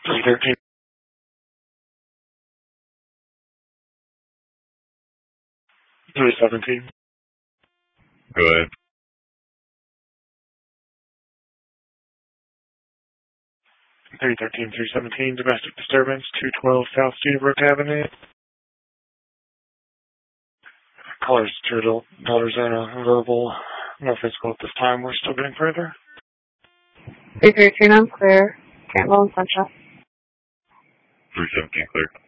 313. 317. Go ahead. 313, 317, domestic disturbance, 212 South Cedarbrook Avenue. Callers to adult daughters in a verbal, no physical at this time. We're still getting further. 313, I'm clear. Campbell and Sunshine. 317, clear.